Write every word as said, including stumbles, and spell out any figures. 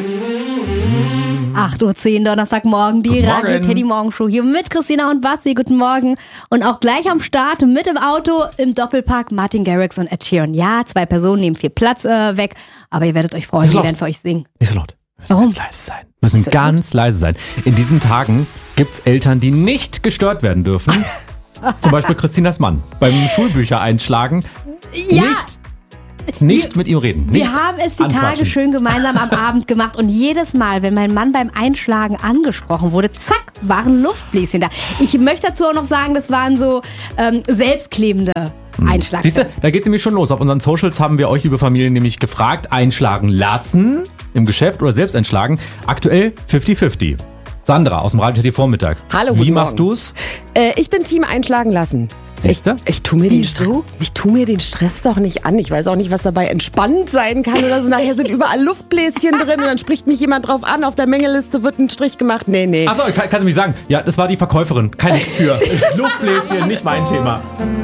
acht Uhr zehn Donnerstagmorgen, die Radio Teddy Morgenshow hier mit Christina und Basti. Guten Morgen. Und auch gleich am Start mit im Auto im Doppelpark Martin Garrix und Ed Sheeran. Ja, zwei Personen nehmen viel Platz äh, weg, aber ihr werdet euch freuen, die werden für euch singen. Nicht so laut. Wir müssen Warum? ganz leise sein. Wir müssen ganz leise sein. In diesen Tagen gibt's Eltern, die nicht gestört werden dürfen. Zum Beispiel Christinas Mann. Beim Schulbücher einschlagen. Ja. Nicht Nicht wir, mit ihm reden. Nicht wir haben es die anquatschen. Tage schön gemeinsam am Abend gemacht und jedes Mal, wenn mein Mann beim Einschlagen angesprochen wurde, zack, waren Luftbläschen da. Ich möchte dazu auch noch sagen, das waren so ähm, selbstklebende Einschlagen. Siehst du, da geht's nämlich schon los. Auf unseren Socials haben wir euch, liebe Familie, nämlich gefragt, einschlagen lassen im Geschäft oder selbst einschlagen. Aktuell fünfzig fünfzig. Sandra aus dem Radio T V Vormittag. Hallo, Wie guten machst Morgen. du's? Äh, ich bin Team einschlagen lassen. Siehst du? Ich, ich tu mir den Wieso? Stress, ich tu mir den Stress doch nicht an. Ich weiß auch nicht, was dabei entspannend sein kann oder so. Nachher sind überall Luftbläschen drin und dann spricht mich jemand drauf an. Auf der Mengeliste wird ein Strich gemacht. Nee, nee. Achso, kann, kannst du mich sagen? Ja, das war die Verkäuferin. Kein Nix für. Luftbläschen, nicht mein Thema.